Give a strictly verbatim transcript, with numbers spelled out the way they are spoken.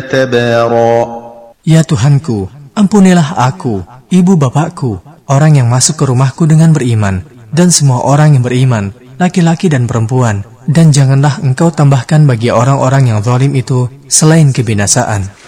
تبارا. Ya Tuhanku, ampunilah aku, ibu bapakku, orang yang masuk ke rumahku dengan beriman, dan semua orang yang beriman, laki-laki dan perempuan, dan janganlah engkau tambahkan bagi orang-orang yang zalim itu selain kebinasaan.